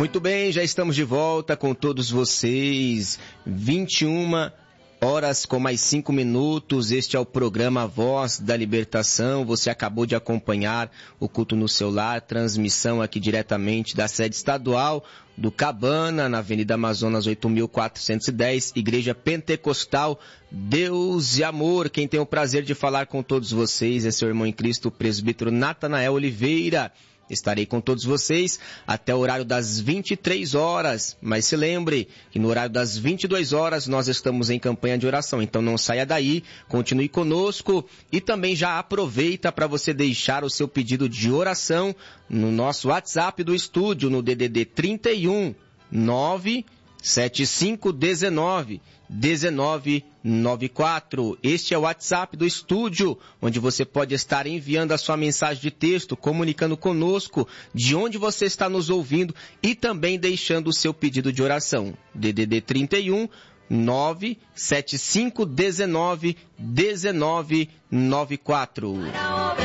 Muito bem, já estamos de volta com todos vocês. 21 horas com mais 5 minutos. Este é o programa Voz da Libertação. Você acabou de acompanhar o culto no seu lar, transmissão aqui diretamente da sede estadual do Cabana, na Avenida Amazonas 8.410, Igreja Pentecostal Deus e Amor. Quem tem o prazer de falar com todos vocês é seu irmão em Cristo, o presbítero Natanael Oliveira. Estarei com todos vocês até o horário das 23 horas. Mas se lembre que no horário das 22 horas nós estamos em campanha de oração. Então não saia daí, continue conosco e também já aproveita para você deixar o seu pedido de oração no nosso WhatsApp do estúdio, no DDD 31 97519 1994. Este é o WhatsApp do estúdio, onde você pode estar enviando a sua mensagem de texto, comunicando conosco de onde você está nos ouvindo e também deixando o seu pedido de oração. DDD 31 97519 1994.